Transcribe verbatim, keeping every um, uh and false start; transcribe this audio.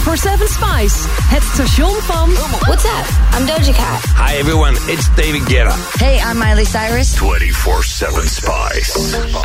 twenty-four seven Spice, het station van... What's up? I'm Doja Cat. Hi everyone, it's David Guetta. Hey, I'm Miley Cyrus. twenty-four seven Spice.